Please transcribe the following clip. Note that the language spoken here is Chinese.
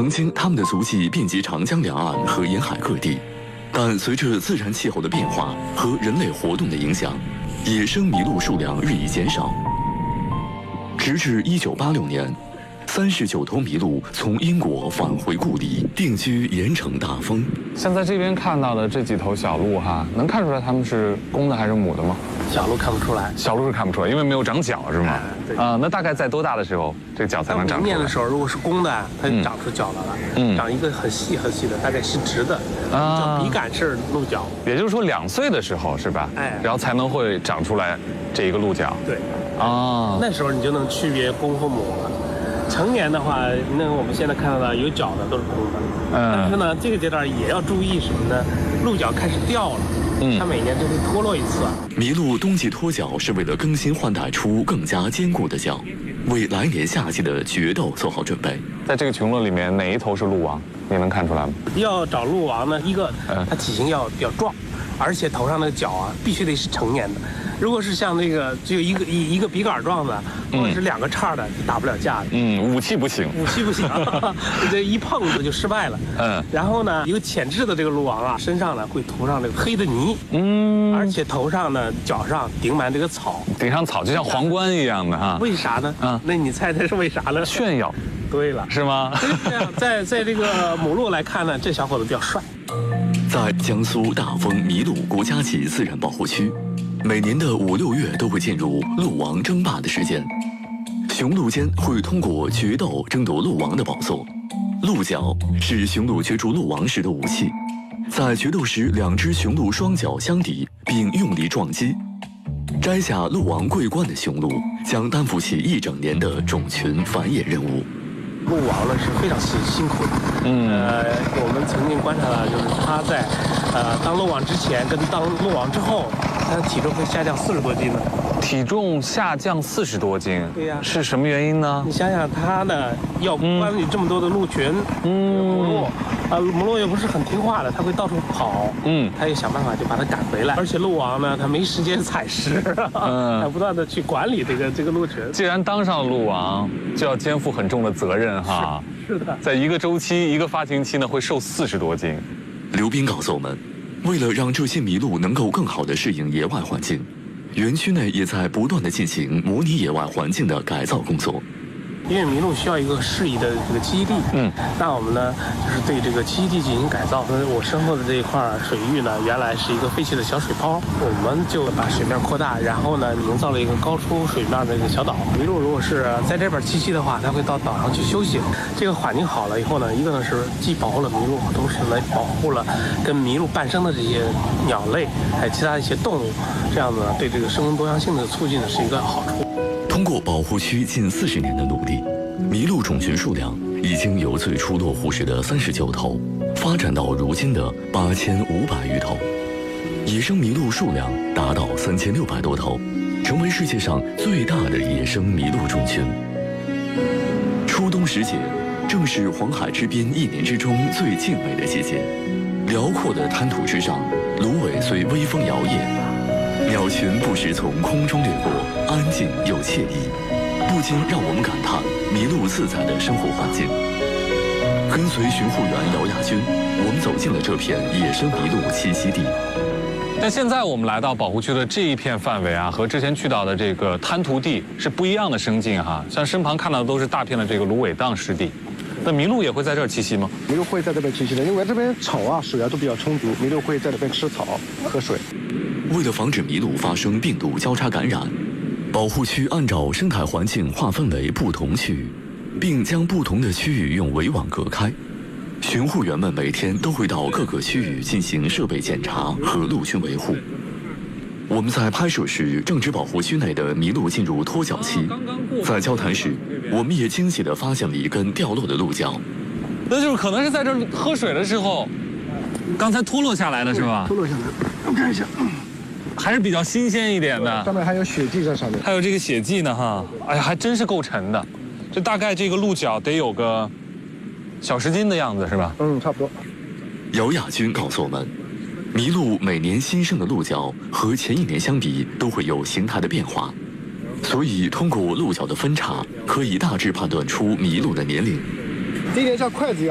曾经，它们的足迹遍及长江两岸和沿海各地，但随着自然气候的变化和人类活动的影响，野生麋鹿数量日益减少。直至1986年，39头麋鹿从英国返回故里，定居盐城大丰。 像在这边看到的这几头小鹿哈，能看出来它们是公的还是母的吗？ 小鹿看不出来， 小鹿是看不出来，因为没有长角是吗？ 对那大概在多大的时候，这个角才能长出来？ 年的时候，如果是公的，它就长出角来了，长一个很细很细的，大概是直的，叫笔杆式鹿角。 也就是说，2岁的时候是吧？然后才能会长出来这一个鹿角。 对。那时候你就能区别公和母了。成年的话，那我们现在看到的有角的都是公的，但是呢，这个阶段也要注意什么呢？鹿角开始掉了，它每年就会脱落一次。 麋鹿冬季脱角是为了更新换代出更加坚固的角，为来年夏季的决斗做好准备。 在这个群落里面，哪一头是鹿王？你能看出来吗？ 要找鹿王呢，一个它体型要比较壮，而且头上那个角啊必须得是成年的。如果是像那个只有一个笔杆状的，或者是2个叉的，就打不了架的。 武器不行， 武器不行，这一碰就失败了。然后呢，有潜质的这个鹿王啊，身上呢会涂上这个黑的泥，而且头上呢、脚上顶满这个草， 顶上草就像皇冠一样的哈。 为啥呢？那你猜是为啥呢？ 炫耀。 对了， 是吗？ 这样，在这个母鹿来看呢，这小伙子比较帅。 在江苏大丰麋鹿国家级自然保护区，每年的5、6月都会进入鹿王争霸的时间，雄鹿间会通过决斗争夺鹿王的宝座。鹿角是雄鹿角逐鹿王时的武器，在决斗时，2只雄鹿双角相抵，并用力撞击。摘下鹿王桂冠的雄鹿将担负起1整年的种群繁衍任务。 鹿王呢是非常辛苦的，我们曾经观察到，就是他在当鹿王之前跟当鹿王之后，他的体重会下降40多斤呢。 体重下降40多斤， 对呀， 是什么原因呢？ 你想想，他呢要管理这么多的鹿群，母鹿，母鹿又不是很听话的，它会到处跑，他也想办法就把它赶回来。而且鹿王呢，他没时间采食，还不断的去管理这个鹿群。 既然当上了鹿王，就要肩负很重的责任哈。 是的， 在一个周期、一个发情期呢，会瘦40多斤。 刘斌告诉我们，为了让这些麋鹿能够更好地适应野外环境，园区内也在不断地进行模拟野外环境的改造工作。 因为麋鹿需要一个适宜的这个栖息地，那我们呢就是对这个栖息地进行改造。我身后的这一块水域呢，原来是一个废弃的小水泡，我们就把水面扩大，然后呢营造了一个高出水面的一个小岛。麋鹿如果是在这边栖息的话，它会到岛上去休息。这个环境好了以后呢，一个呢是既保护了麋鹿，同时呢保护了跟麋鹿伴生的这些鸟类还有其他一些动物，这样子呢对这个生物多样性的促进呢是一个好处。 通过保护区近40年的努力，麋鹿种群数量已经由最初落户时的39头，发展到如今的8500余头，野生麋鹿数量达到3600多头，成为世界上最大的野生麋鹿种群。初冬时节，正是黄海之滨1年之中最静美的季节。辽阔的滩涂之上，芦苇随微风摇曳，鸟群不时从空中掠过，安静又惬意，不禁让我们感叹麋鹿自在的生活环境。跟随巡护员姚亚军，我们走进了这片野生麋鹿栖息地。 但现在我们来到保护区的这一片范围啊，和之前去到的这个滩涂地是不一样的生境哈。像身旁看到的都是大片的这个芦苇荡湿地。那麋鹿也会在这儿栖息吗？ 麋鹿会在这边栖息的，因为这边草啊、水啊都比较充足，麋鹿会在这边吃草、喝水。 为了防止麋鹿发生病毒交叉感染，保护区按照生态环境划分为不同区域，并将不同的区域用围网隔开。巡护员们每天都会到各个区域进行设备检查和鹿群维护。我们在拍摄时正值保护区内的麋鹿进入脱角期，在交谈时，我们也惊喜地发现了一根掉落的鹿角。 那就是可能是在这儿喝水的时候，刚才脱落下来的是吧？ 脱落下来，我看一下， 还是比较新鲜一点的。 上面还有血迹在上面， 还有这个血迹呢哈，哎呀，还真是够沉的。这大概这个鹿角得有个小10斤的样子是吧？ 差不多。 姚亚军告诉我们，麋鹿每年新生的鹿角和前1年相比都会有形态的变化，所以通过鹿角的分叉，可以大致判断出麋鹿的年龄。 这点像筷子一样。